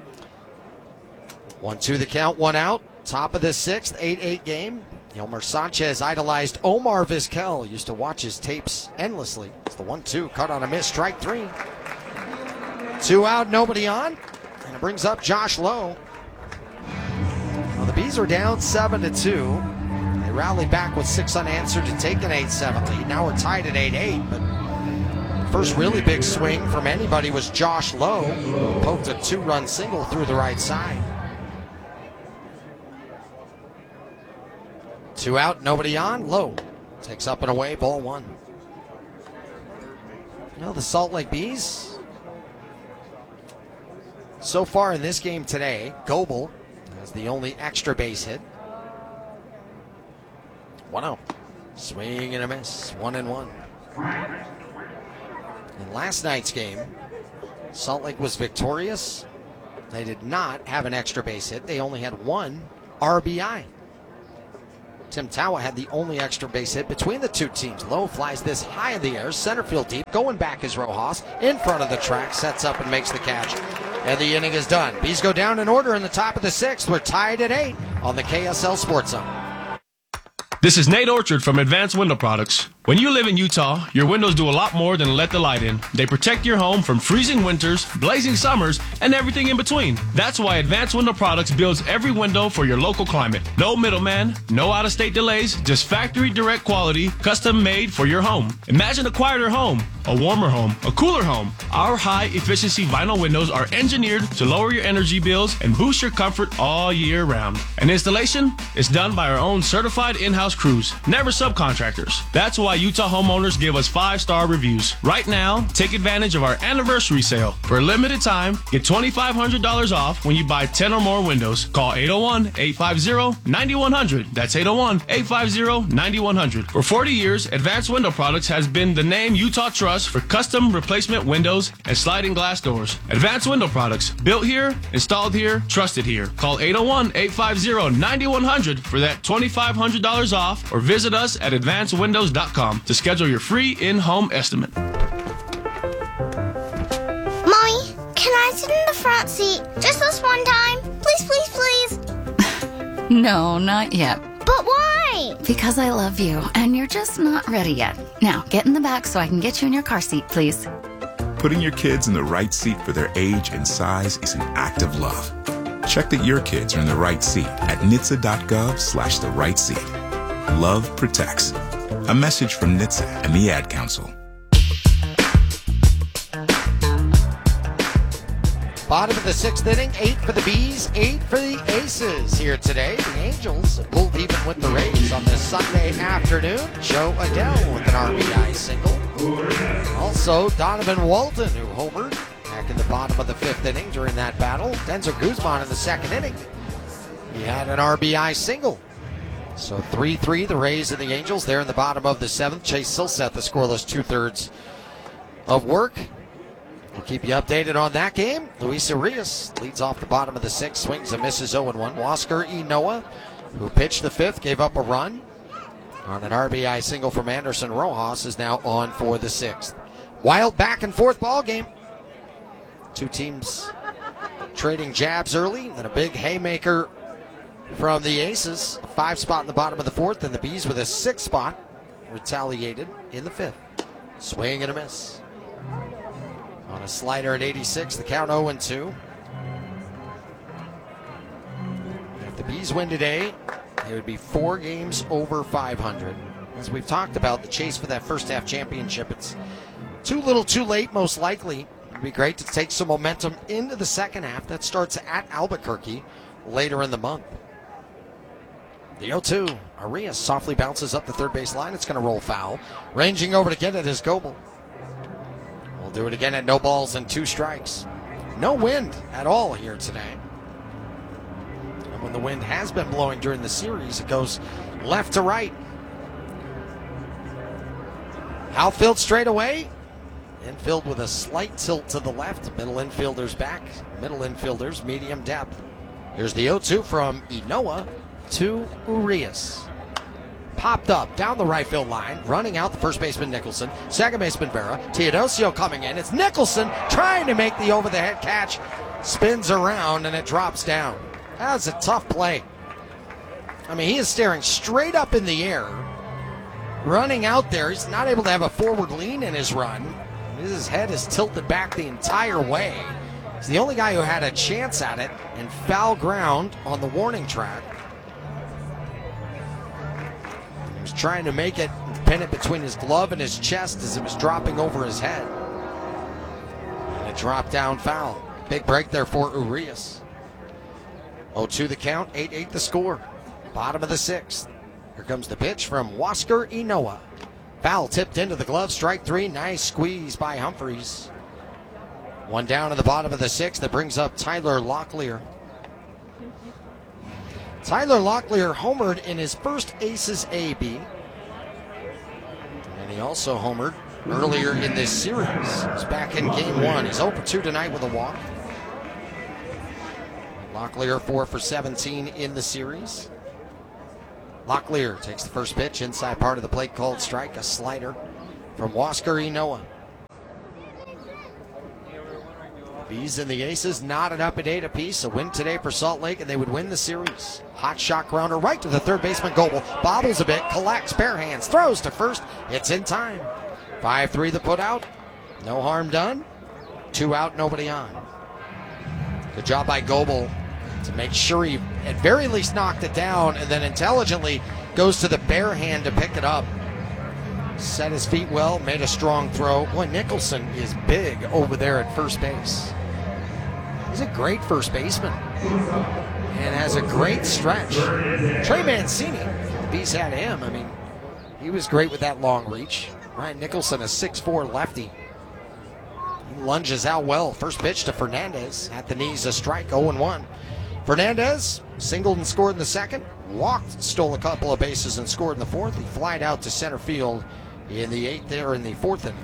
one two the count, one out. Top of the sixth, eight eight game. Yolmer Sanchez idolized Omar Vizquel. Used to watch his tapes endlessly. It's the one two, cut on a miss, strike three. Two out, nobody on. And it brings up Josh Lowe. Well, the Bees are down seven to two. They rallied back with six unanswered to take an eight seven lead. Now we're tied at eight eight, but first really big swing from anybody was Josh Lowe, who poked a two-run single through the right side. Two out, nobody on. Lowe takes up and away, ball one. You know, the Salt Lake Bees, so far in this game today, Goebel has the only extra base hit. One out. Swing and a miss. One and one. In last night's game, Salt Lake was victorious They did not have an extra base hit. They only had one R B I. Tim Tawa had the only extra base hit between the two teams. Lowe flies this high in the air, center field deep. Going back is Rojas. In front of the track, sets up and makes the catch. And the inning is done. Bees go down in order in the top of the sixth. We're tied at eight on the K S L Sports Zone. This is Nate Orchard from Advanced Window Products. When you live in Utah, your windows do a lot more than let the light in. They protect your home from freezing winters, blazing summers, and everything in between. That's why Advanced Window Products builds every window for your local climate. No middleman, no out-of-state delays, just factory direct quality, custom made for your home. Imagine a quieter home, a warmer home, a cooler home. Our high-efficiency vinyl windows are engineered to lower your energy bills and boost your comfort all year round. And installation is done by our own certified in-house crews, never subcontractors. That's why Utah homeowners give us five-star reviews. Right now, take advantage of our anniversary sale. For a limited time, get twenty-five hundred dollars off when you buy ten or more windows. Call eight oh one, eight five zero, nine one zero zero. That's eight oh one, eight five zero, nine one zero zero. For forty years, Advanced Window Products has been the name Utah trusts for custom replacement windows and sliding glass doors. Advanced Window Products, built here, installed here, trusted here. Call eight oh one, eight five zero, nine one zero zero for that twenty-five hundred dollars off, or visit us at advanced windows dot com to schedule your free in-home estimate. Mommy, can I sit in the front seat just this one time? Please, please, please. No, not yet. But why? Because I love you, and you're just not ready yet. Now, get in the back so I can get you in your car seat, please. Putting your kids in the right seat for their age and size is an act of love. Check that your kids are in the right seat at N H T S A dot gov slash the right seat. Love protects. A message from N H T S A and the Ad Council. Bottom of the sixth inning, eight for the Bees, eight for the Aces here today. The Angels pulled even with the Rays on this Sunday afternoon. Joe Adell with an R B I single. Also, Donovan Walton, who homered back in the bottom of the fifth inning during that battle. Denzer Guzman in the second inning. He had an R B I single. So three three, the Rays and the Angels. There in the bottom of the seventh. Chase Silseth, the scoreless two-thirds of work. We'll keep you updated on that game. Luis Arias leads off the bottom of the sixth, swings and misses oh one. Huascar Ynoa, who pitched the fifth, gave up a run on an R B I single from Anderson Rojas, is now on for the sixth. Wild back and forth ball game. Two teams trading jabs early, and a big haymaker from the Aces. A five spot in the bottom of the fourth, and the Bees with a six spot retaliated in the fifth. Swing and a miss. On a slider at eighty-six, the count oh and two. If the Bees win today, they would be four games over five hundred. As we've talked about, the chase for that first half championship, it's too little too late, most likely. It'd be great to take some momentum into the second half. That starts at Albuquerque later in the month. The oh two, Arias softly bounces up the third base line. It's going to roll foul. Ranging over to get it is Goebel. We'll do it again at no balls and two strikes. No wind at all here today. And when the wind has been blowing during the series, it goes left to right. Outfield straight away. Infield with a slight tilt to the left. Middle infielders back. Middle infielders medium depth. Here's the oh two from Ynoa to Urias. Popped up down the right field line, running out the first baseman Nicholson, second baseman Vera, Teodosio coming in. It's Nicholson trying to make the over-the-head catch, spins around and it drops down. That's a tough play. I mean, he is staring straight up in the air, running out there. He's not able to have a forward lean in his run. His head is tilted back the entire way. He's the only guy who had a chance at it, and foul ground on the warning track. Trying to make it, pin it between his glove and his chest as it was dropping over his head. And a drop down foul. Big break there for Urias. oh two the count, eight eight the score. Bottom of the sixth. Here comes the pitch from Huascar Ynoa. Foul tipped into the glove, strike three. Nice squeeze by Humphreys. One down in the bottom of the sixth that brings up Tyler Locklear. Tyler Locklear homered in his first Aces A B. And he also homered earlier in this series. He's back in game one. He's oh for two tonight with a walk. Locklear four for seventeen in the series. Locklear takes the first pitch, inside part of the plate, called strike, a slider from Huascar Ynoa. Bees and the Aces knotted up at eight apiece. A win today for Salt Lake, and they would win the series. Hot shot grounder right to the third baseman, Goebel. Bobbles a bit, collects, bare hands, throws to first. It's in time. five three the put out. No harm done. Two out, nobody on. Good job by Goebel to make sure he at very least knocked it down, and then intelligently goes to the bare hand to pick it up. Set his feet well, made a strong throw. Boy, Nicholson is big over there at first base. He's a great first baseman and has a great stretch. Trey Mancini, the Bees had him. I mean, he was great with that long reach. Ryan Nicholson, a six four lefty. He lunges out well. First pitch to Fernandez. At the knees, a strike, oh and one. Fernandez singled and scored in the second. Walked, stole a couple of bases, and scored in the fourth. He flied out to center field in the eighth there in the fourth inning.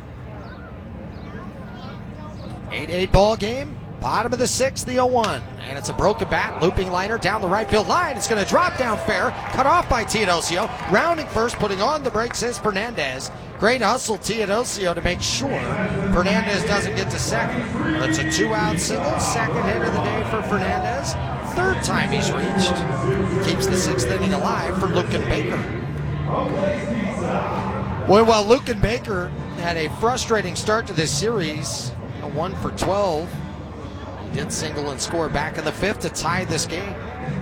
eight eight ball game. Bottom of the sixth, the oh one. And it's a broken bat, looping liner down the right field line. It's going to drop down fair, cut off by Teodosio. Rounding first, putting on the brakes is Fernandez. Great hustle, Teodosio, to make sure Fernandez doesn't get to second. It's a two-out single, second hit of the day for Fernandez. Third time he's reached. Keeps the sixth inning alive for Luken Baker. Well, while Luken Baker had a frustrating start to this series, a one for twelve, he did single and score back in the fifth to tie this game.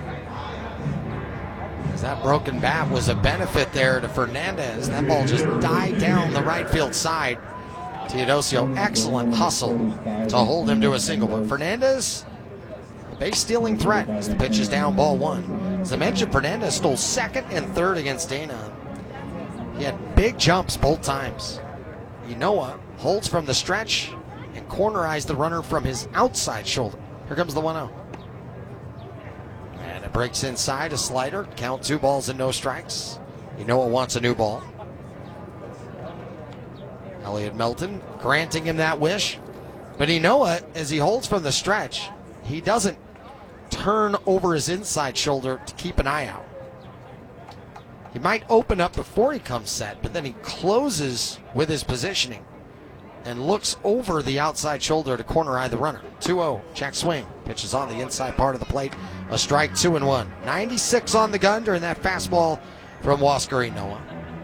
As that broken bat was a benefit there to Fernandez. That ball just died down the right field side. Teodosio, excellent hustle to hold him to a single. But Fernandez, a base stealing threat as the pitch is down, ball one. As I mentioned, Fernandez stole second and third against Dana. He had big jumps both times. Ynoa holds from the stretch and cornerized the runner from his outside shoulder. Here comes the one oh. And it breaks inside, a slider. Count two balls and no strikes. Ynoa wants a new ball. Elliot Melton granting him that wish. But Ynoa, as he holds from the stretch, he doesn't turn over his inside shoulder to keep an eye out. He might open up before he comes set, but then he closes with his positioning and looks over the outside shoulder to corner eye the runner. two oh, check swing. Pitches on the inside part of the plate. A strike, two and one. ninety-six on the gun during that fastball from Huascar Ynoa.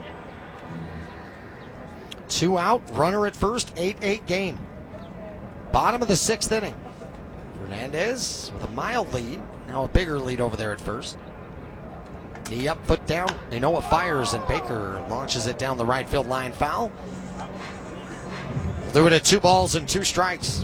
Two out, runner at first, eight eight game. Bottom of the sixth inning. Fernandez with a mild lead, now a bigger lead over there at first. Knee up, foot down. Ynoa fires, and Baker launches it down the right field line, foul. Threw it at two balls and two strikes.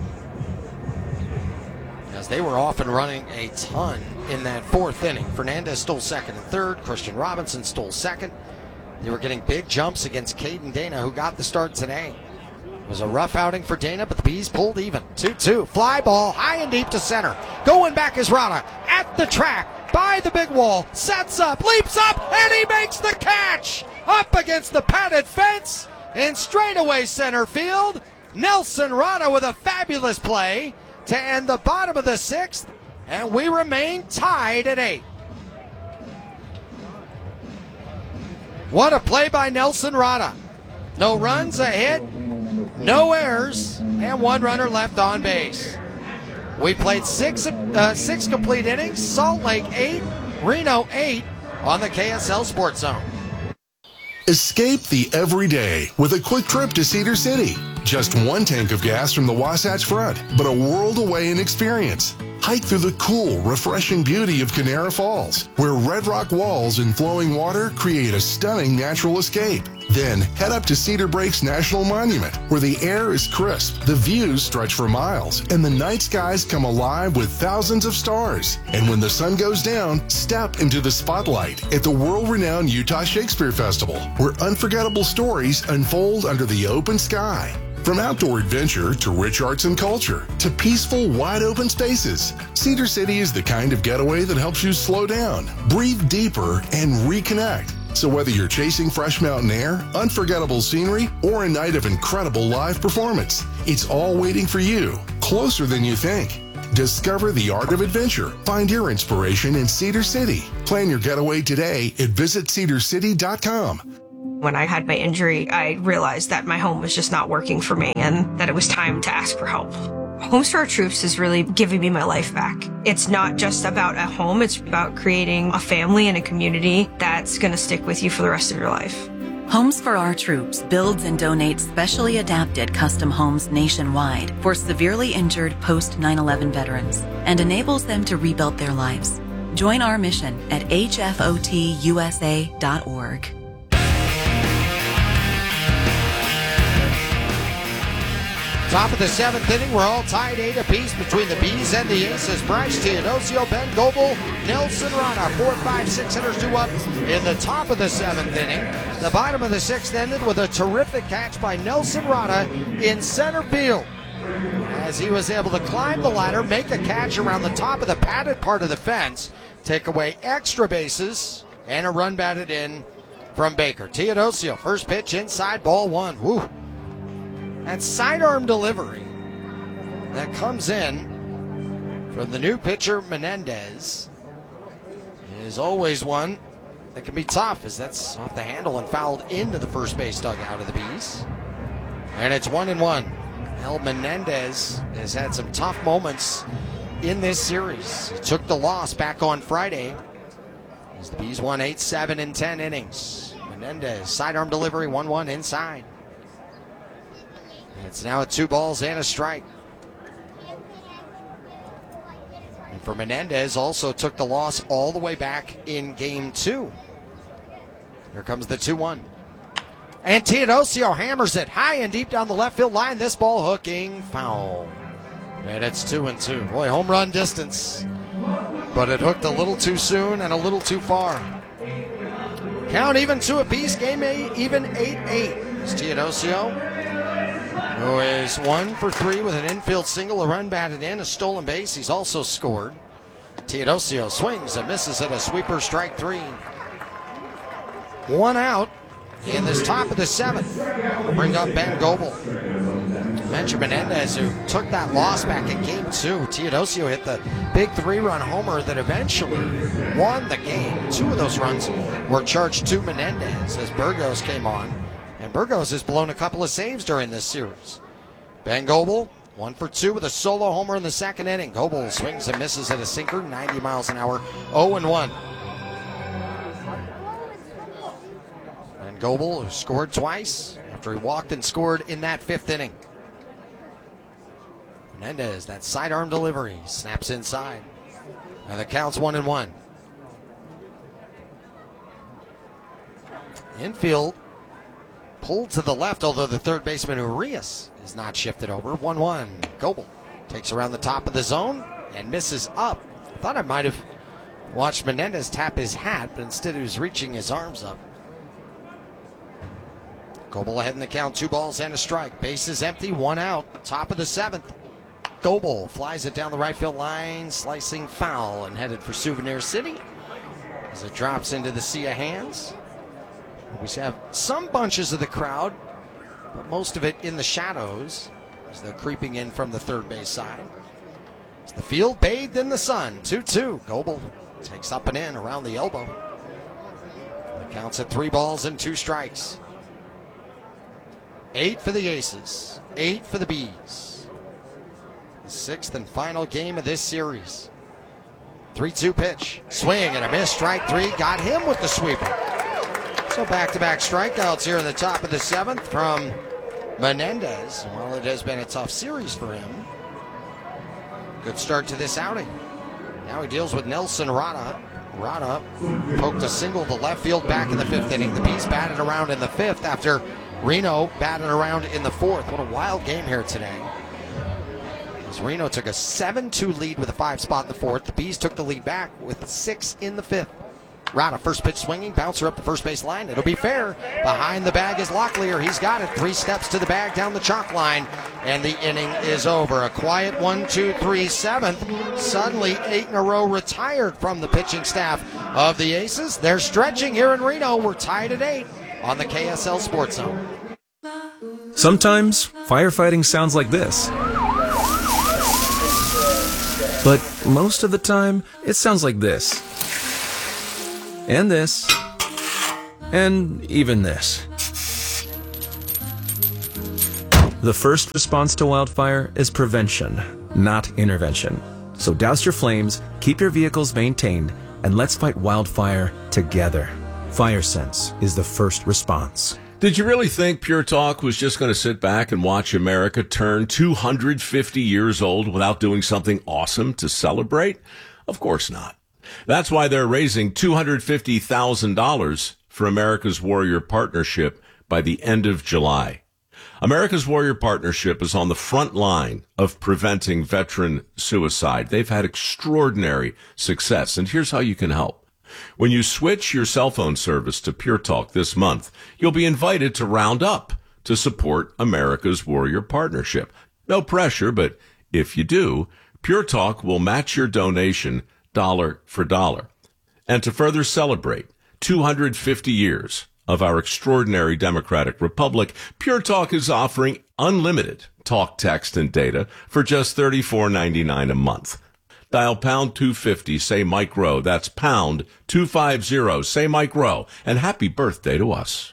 As they were off and running a ton in that fourth inning. Fernandez stole second and third. Christian Robinson stole second. They were getting big jumps against Caden Dana, who got the start today. It was a rough outing for Dana, but the Bees pulled even. two two. Fly ball high and deep to center. Going back is Rada at the track. By the big wall, sets up, leaps up, and he makes the catch! Up against the padded fence in straightaway center field. Nelson Rada with a fabulous play to end the bottom of the sixth, and we remain tied at eight. What a play by Nelson Rada. No runs, a hit, no errors, and one runner left on base. We played six uh, six complete innings, Salt Lake eight, Reno eight on the K S L Sports Zone. Escape the everyday with a quick trip to Cedar City. Just one tank of gas from the Wasatch Front, but a world away in experience. Hike through the cool, refreshing beauty of Canara Falls, where red rock walls and flowing water create a stunning natural escape. Then head up to Cedar Breaks National Monument, where the air is crisp, the views stretch for miles, and the night skies come alive with thousands of stars. And when the sun goes down, step into the spotlight at the world-renowned Utah Shakespeare Festival, where unforgettable stories unfold under the open sky. From outdoor adventure to rich arts and culture to peaceful, wide-open spaces, Cedar City is the kind of getaway that helps you slow down, breathe deeper, and reconnect. So whether you're chasing fresh mountain air, unforgettable scenery, or a night of incredible live performance, it's all waiting for you, closer than you think. Discover the art of adventure. Find your inspiration in Cedar City. Plan your getaway today at visit cedar city dot com. When I had my injury, I realized that my home was just not working for me and that it was time to ask for help. Homes for Our Troops is really giving me my life back. It's not just about a home, it's about creating a family and a community that's going to stick with you for the rest of your life. Homes for Our Troops builds and donates specially adapted custom homes nationwide for severely injured post nine eleven veterans and enables them to rebuild their lives. Join our mission at h f o t u s a dot org. Top of the seventh inning, we're all tied eight apiece between the Bees and the Aces. Bryce Teodosio, Ben Goebel, Nelson Rana, four, five, six hitters due up in the top of the seventh inning. The bottom of the sixth ended with a terrific catch by Nelson Rana in center field, as he was able to climb the ladder, make a catch around the top of the padded part of the fence, take away extra bases, and a run batted in from Baker. Teodosio, first pitch inside, ball one. Woo! That sidearm delivery that comes in from the new pitcher, Menendez, is always one that can be tough, as that's off the handle and fouled into the first base dugout of the Bees. And it's one and one. El Menendez has had some tough moments in this series. He took the loss back on Friday as the Bees won eight, seven, and ten innings. Menendez, sidearm delivery, one one inside. It's now at two balls and a strike. And for Menendez, also took the loss all the way back in game two. Here comes the two one. And Teodosio hammers it high and deep down the left field line. This ball hooking foul. And it's two and two. Boy, home run distance. But it hooked a little too soon and a little too far. Count even two apiece. Game eight, even eight eight. It's Teodosio, who is one for three with an infield single, a run batted in, a stolen base. He's also scored. Teodosio swings and misses at a sweeper, strike three. One out in this top of the seventh. We'll bring up Ben Goebel. Mention Menendez, who took that loss back in game two. Teodosio hit the big three-run homer that eventually won the game. Two of those runs were charged to Menendez as Burgos came on. And Burgos has blown a couple of saves during this series. Ben Goebel, one for two with a solo homer in the second inning. Goebel swings and misses at a sinker, ninety miles an hour, oh and one. And Goebel, who scored twice after he walked and scored in that fifth inning. Menendez, that sidearm delivery, snaps inside. And the count's one and one. Infield pulled to the left, although the third baseman, Urias, is not shifted over. one one. Goebel takes around the top of the zone and misses up. I thought I might have watched Menendez tap his hat, but instead he was reaching his arms up. Goebel ahead in the count, two balls and a strike. Base is empty, one out, top of the seventh. Goebel flies it down the right field line, slicing foul and headed for Souvenir City as it drops into the sea of hands. We have some bunches of the crowd, but most of it in the shadows as they're creeping in from the third base side. It's the field bathed in the sun, two two. Goebel takes up and in around the elbow. The count's at three balls and two strikes. Eight for the Aces, eight for the Bees. The sixth and final game of this series. three two pitch, swing and a miss, strike three, got him with the sweeper. So back-to-back strikeouts here in the top of the seventh from Menendez. Well, it has been a tough series for him. Good start to this outing. Now he deals with Nelson Rana. Rana poked a single to left field back in the fifth inning. The Bees batted around in the fifth after Reno batted around in the fourth. What a wild game here today. As Reno took a seven two lead with a five spot in the fourth. The Bees took the lead back with six in the fifth. Rana, first pitch swinging, bouncer up the first base line. It'll be fair. Behind the bag is Locklear. He's got it. Three steps to the bag down the chalk line, and the inning is over. A quiet one, two, three, seventh. Suddenly, eight in a row retired from the pitching staff of the Aces. They're stretching here in Reno. We're tied at eight on the K S L Sports Zone. Sometimes firefighting sounds like this. But most of the time, it sounds like this. And this. And even this. The first response to wildfire is prevention, not intervention. So douse your flames, keep your vehicles maintained, and let's fight wildfire together. FireSense is the first response. Did you really think Pure Talk was just going to sit back and watch America turn two hundred fifty years old without doing something awesome to celebrate? Of course not. That's why they're raising two hundred fifty thousand dollars for America's Warrior Partnership by the end of July. America's Warrior Partnership is on the front line of preventing veteran suicide. They've had extraordinary success, and here's how you can help. When you switch your cell phone service to Pure Talk this month, you'll be invited to round up to support America's Warrior Partnership. No pressure, but if you do, Pure Talk will match your donation dollar for dollar. And to further celebrate two hundred fifty years of our extraordinary democratic republic, Pure Talk is offering unlimited talk, text, and data for just thirty-four ninety-nine a month. Dial pound two fifty, say Mike Rowe. That's pound two fifty, say Mike Rowe. And happy birthday to us.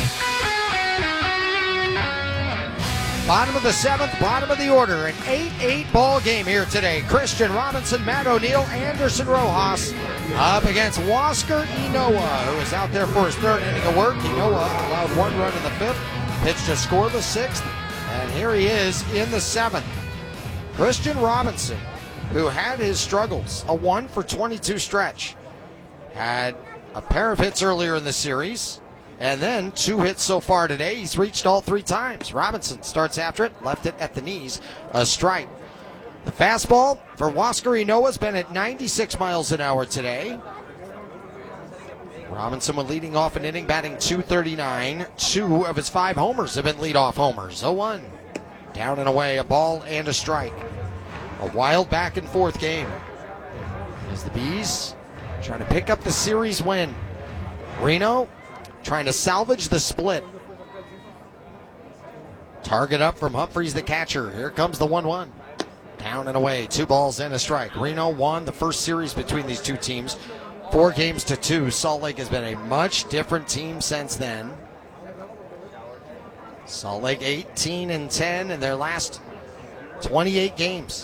Bottom of the seventh, bottom of the order. An eight eight ball game here today. Christian Robinson, Matt O'Neill, Anderson Rojas up against Huascar Ynoa, who is out there for his third inning of work. Ynoa allowed one run in the fifth, pitched a scoreless sixth, and here he is in the seventh. Christian Robinson, who had his struggles, a one for twenty-two stretch, had a pair of hits earlier in the series, and then two hits so far today. He's reached all three times. Robinson starts after it, left it at the knees, a strike. The fastball for Huascar Ynoa has been at ninety-six miles an hour today. Robinson was leading off an inning, batting two thirty-nine. Two of his five homers have been leadoff homers. oh one. Down and away, a ball and a strike. A wild back and forth game as the Bees trying to pick up the series win. Reno trying to salvage the split. Target up from Humphreys, the catcher. Here comes the one one. Down and away, two balls and a strike. Reno won the first series between these two teams, four games to two. Salt Lake has been a much different team since then. Salt Lake eighteen and ten in their last twenty-eight games.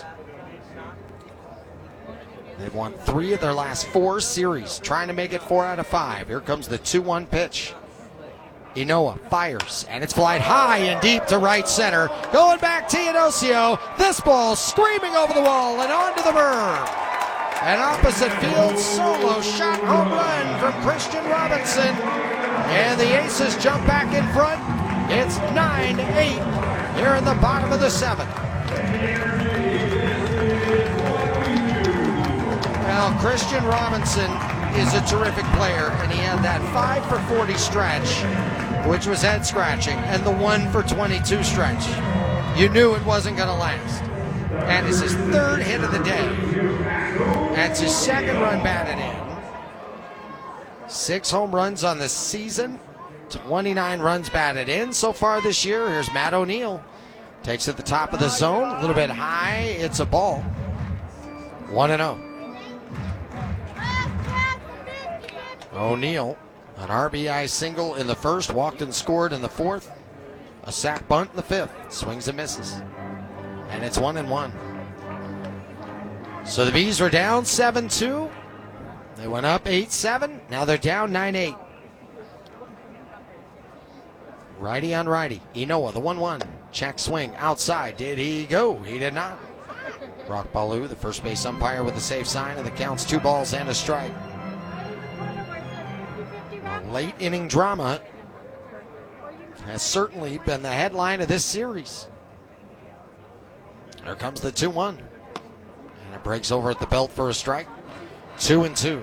They've won three of their last four series, trying to make it four out of five. Here comes the two one pitch. Ynoa fires, and it's flied high and deep to right center. Going back, Teodosio. This ball screaming over the wall and onto the berm. An opposite field solo shot home run from Christian Robinson. And the Aces jump back in front. It's nine eight here in the bottom of the seventh. Well, Christian Robinson is a terrific player, and he had that five for forty stretch, which was head scratching, and the one for twenty-two stretch. You knew it wasn't going to last. And it's his third hit of the day. That's his second run batted in. Six home runs on the season, twenty-nine runs batted in so far this year. Here's Matt O'Neill. Takes it the top of the zone, a little bit high. It's a ball. one and oh. O'Neill, an R B I single in the first, walked and scored in the fourth. A sack bunt in the fifth. Swings and misses. And it's one and one. So the Bees were down seven two. They went up eight seven. Now they're down nine eight. Righty on righty. Ynoa, the one one. Check swing outside. Did he go? He did not. Brock Ballou, the first base umpire, with a safe sign, and the count's two balls and a strike. Late inning drama has certainly been the headline of this series. Here comes the two one. And it breaks over at the belt for a strike. Two and two.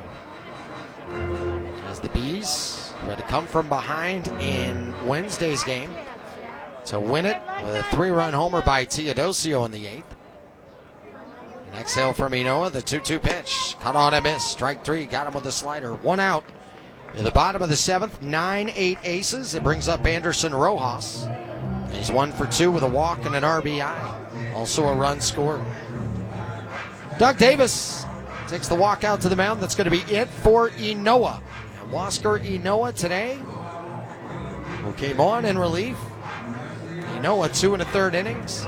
As the Bees had to come from behind in Wednesday's game to win it with a three-run homer by Teodosio in the eighth. An exhale from Ynoa, the two two pitch. Cut on a miss. Strike three. Got him with a slider. One out. In the bottom of the seventh, nine eight Aces. It brings up Anderson Rojas. He's one for two with a walk and an R B I. Also a run scored. Doug Davis takes the walk out to the mound. That's going to be it for Inoa. And Huascar Inoa today, who came on in relief. Inoa, two and a third innings.